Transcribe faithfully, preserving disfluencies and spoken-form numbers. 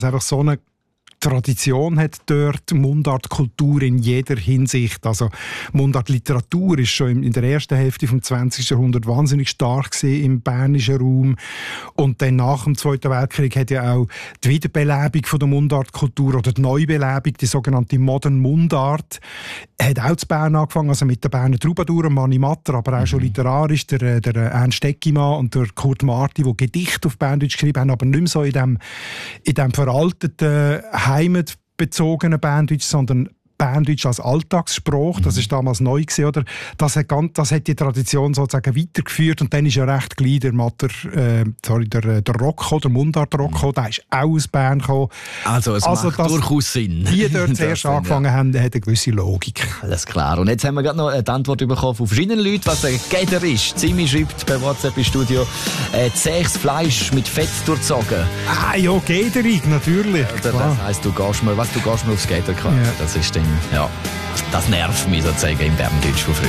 einfach so eine Tradition hat dort Mundartkultur in jeder Hinsicht. Also Mundartliteratur ist schon in der ersten Hälfte des zwanzigsten Jahrhunderts wahnsinnig stark gewesen im bernischen Raum. Und dann nach dem Zweiten Weltkrieg hat ja auch die Wiederbelebung von der Mundartkultur oder die Neubelebung, die sogenannte Modern Mundart, hat auch zu Bern angefangen, also mit der Berner Troubadour, Mani Matter, aber auch schon literarisch, der, der Ernst Eggimann und der Kurt Marti, die Gedichte auf Berndeutsch geschrieben haben, aber nicht mehr so in dem, in dem veralteten, heimatbezogenen Berndeutsch, sondern Berndeutsch als Alltagssprache, das war damals neu gewesen, oder? Das hat, ganz, das hat die Tradition sozusagen weitergeführt und dann ist ja recht gleich der Matter, äh, sorry, der, der Rocco, der Mundart-Rocco, mhm. der ist auch aus Bern gekommen. Also es also, macht durchaus Sinn. Die dort zuerst angefangen ja. haben, hat eine gewisse Logik. Alles klar. Und jetzt haben wir gerade noch eine Antwort bekommen von verschiedenen Leuten, was ein Gäder ist. Zimi schreibt per WhatsApp im Studio, äh, zähes Fleisch mit Fett durchzogen. Ah ja, Gäderig, natürlich. Also, das heisst, du gehst mal, was, du gehst mal aufs Gäder quasi. Ja. Das ist dann, ja, das nervt mich sozusagen im Berndeutsch von früher.